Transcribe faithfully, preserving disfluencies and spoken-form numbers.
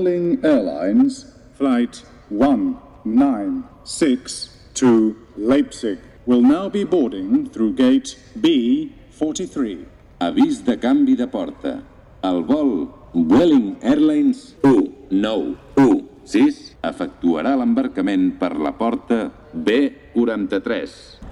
Vueling Airlines Flight one nine six to Leipzig will now be boarding through gate B forty-three. Avís de canvi de porta. El vol Vueling Airlines u nou u sis efectuarà l'embarcament per la porta B quaranta-tres.